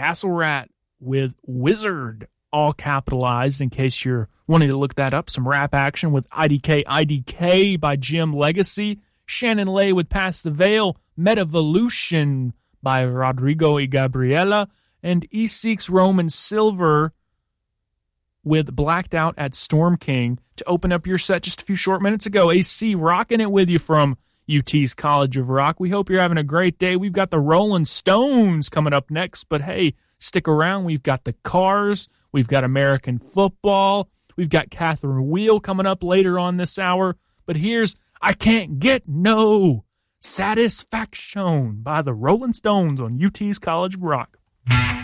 Castle Rat with Wizard, all capitalized in case you're wanting to look that up. Some rap action with IDK by Jim Legacy. Shannon Lay with Pass the Veil. Metavolution by Rodrigo y Gabriela. And E-Seeks Roman Silver with Blacked Out at Storm King to open up your set just a few short minutes ago. AC rocking it with you from UT's College of Rock. We hope you're having a great day. We've got the Rolling Stones coming up next, but hey, stick around. We've got the Cars. We've got American football. We've got Catherine Wheel coming up later on this hour. But here's I Can't Get No Satisfaction by the Rolling Stones on UT's College of Rock.